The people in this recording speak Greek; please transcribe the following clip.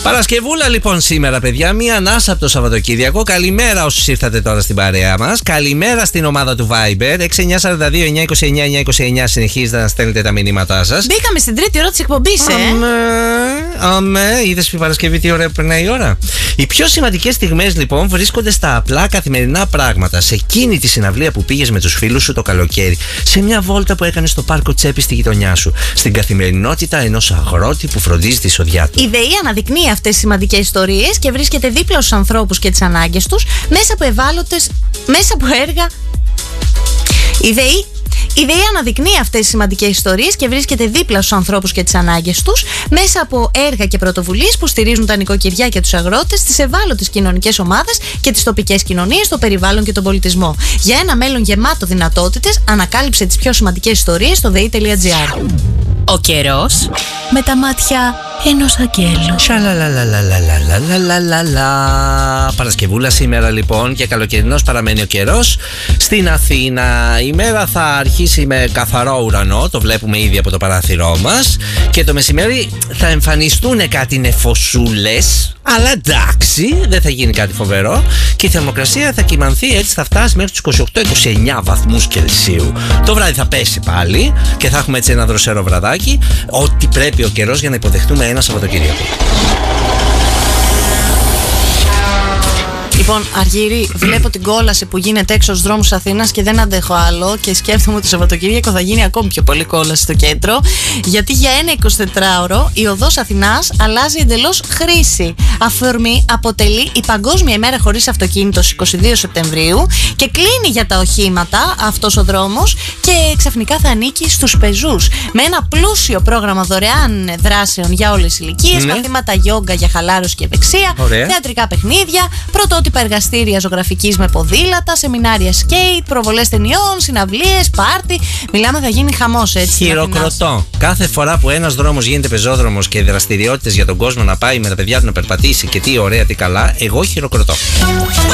Παρασκευούλα λοιπόν σήμερα, παιδιά. Μία ανάσα από το Σαββατοκύριακο. Καλημέρα όσους ήρθατε τώρα στην παρέα μας. Καλημέρα στην ομάδα του Viber. 6942-929-929. Συνεχίζετε να στέλνετε τα μηνύματά σας. Μπήκαμε στην τρίτη ώρα της εκπομπής, Αμέ, είδες η Παρασκευή τι ωραία που περνάει η ώρα. Οι πιο σημαντικές στιγμές λοιπόν βρίσκονται στα απλά καθημερινά πράγματα. Σε εκείνη τη συναυλία που πήγες με τους φίλους σου το καλοκαίρι. Σε μια βόλτα που έκανες στο πάρκο Τσέπη στη γειτονιά σου. Στην καθημερινότητα ενός αγρότη που φροντίζει τη σοδιά του. Η ΔΕΗ αναδεικνύει αυτές τις σημαντικές ιστορίες και βρίσκεται δίπλα στους ανθρώπους και τις ανάγκες τους μέσα από έργα. Η ΔΕΗ αναδεικνύει αυτές τις σημαντικές ιστορίες και βρίσκεται δίπλα στους ανθρώπους και τις ανάγκες τους μέσα από έργα και πρωτοβουλίες που στηρίζουν τα νοικοκυριά και τους αγρότες, τις ευάλωτες κοινωνικές ομάδες και τις τοπικές κοινωνίες, το περιβάλλον και τον πολιτισμό. Για ένα μέλλον γεμάτο δυνατότητες, ανακάλυψε τις πιο σημαντικές ιστορίες στο dei.gr. Ο καιρός με τα μάτια ενός αγγέλου. Παρασκευούλα σήμερα λοιπόν και καλοκαιρινός παραμένει ο καιρός. Στην Αθήνα η μέρα θα αρχίσει με καθαρό ουρανό, το βλέπουμε ήδη από το παράθυρό μας. Και το μεσημέρι θα εμφανιστούν κάτι νεφοσούλες, αλλά εντάξει, δεν θα γίνει κάτι φοβερό. Και η θερμοκρασία θα κυμανθεί, έτσι θα φτάσει μέχρι τους 28-29 βαθμούς Κελσίου. Το βράδυ θα πέσει πάλι και θα έχουμε έτσι ένα δροσερό βραδάκι. Ό,τι πρέπει ο καιρός για να υποδεχτούμε ένα Σαββατοκύριακο. Λοιπόν, Αργύρη, βλέπω την κόλαση που γίνεται έξω στους δρόμους της Αθήνας και δεν αντέχω άλλο και σκέφτομαι ότι το Σαββατοκύριακο θα γίνει ακόμη πιο πολύ κόλαση στο κέντρο, γιατί για ένα 24ωρο η οδός Αθηνάς αλλάζει εντελώς χρήση. Αφορμή αποτελεί η Παγκόσμια ημέρα χωρίς αυτοκίνητο στις 22 Σεπτεμβρίου και κλείνει για τα οχήματα αυτός ο δρόμος και ξαφνικά θα ανήκει στους πεζούς. Με ένα πλούσιο πρόγραμμα δωρεάν δράσεων για όλες τις ηλικίες, μαθήματα γιόγκα για χαλάρωση και ευεξία, θεατρικά παιχνίδια, πρωτότυπα εργαστήρια ζωγραφικής με ποδήλατα, σεμινάρια σκέιτ, προβολές ταινιών, συναυλίες, πάρτι. Μιλάμε, θα γίνει χαμός, έτσι. Χειροκροτώ. Κάθε φορά που ένας δρόμος γίνεται πεζόδρομος και δραστηριότητες για τον κόσμο να πάει με τα παιδιά του να περπατήσει και τι ωραία, τι καλά, εγώ χειροκροτώ.